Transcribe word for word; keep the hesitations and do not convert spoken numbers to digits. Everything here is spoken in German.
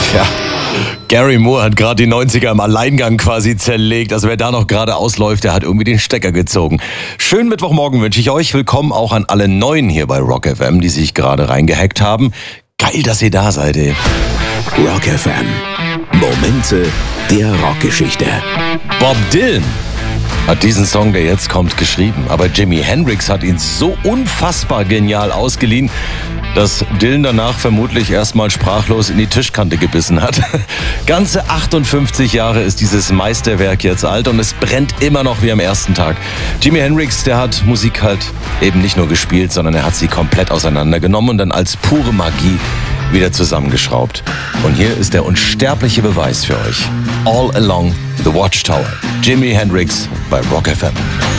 Tja, Gary Moore hat gerade die neunziger im Alleingang quasi zerlegt. Also wer da noch gerade ausläuft, der hat irgendwie den Stecker gezogen. Schönen Mittwochmorgen wünsche ich euch. Willkommen auch an alle Neuen hier bei Rock F M, die sich gerade reingehackt haben. Geil, dass ihr da seid, ey. Rock F M. Momente der Rockgeschichte. Bob Dylan hat diesen Song, der jetzt kommt, geschrieben. Aber Jimi Hendrix hat ihn so unfassbar genial ausgeliehen, dass Dylan danach vermutlich erstmal sprachlos in die Tischkante gebissen hat. Ganze achtundfünfzig Jahre ist dieses Meisterwerk jetzt alt und es brennt immer noch wie am ersten Tag. Jimi Hendrix, der hat Musik halt eben nicht nur gespielt, sondern er hat sie komplett auseinandergenommen und dann als pure Magie wieder zusammengeschraubt. Und hier ist der unsterbliche Beweis für euch. All Along the Watchtower. Jimi Hendrix bei Rock F M.